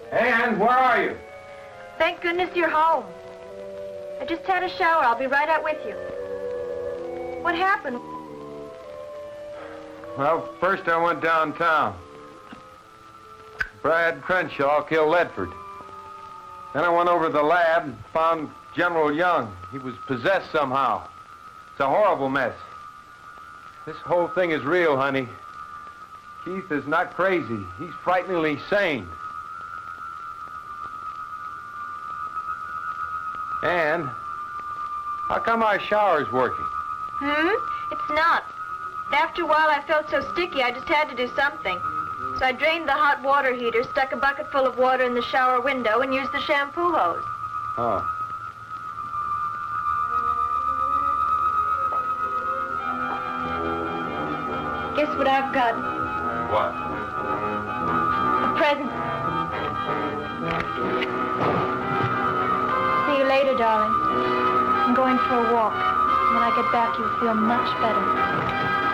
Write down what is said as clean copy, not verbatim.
Ann, where are you? Thank goodness you're home. I just had a shower. I'll be right out with you. What happened? Well, first I went downtown. Brad Crenshaw killed Ledford. Then I went over to the lab and found General Young. He was possessed somehow. It's a horrible mess. This whole thing is real, honey. Keith is not crazy. He's frighteningly sane. And how come our shower's working? It's not. After a while, I felt so sticky, I just had to do something. So I drained the hot water heater, stuck a bucket full of water in the shower window, and used the shampoo hose. Oh. Guess what I've got? What? A present. See you later, darling. I'm going for a walk. When I get back, you'll feel much better.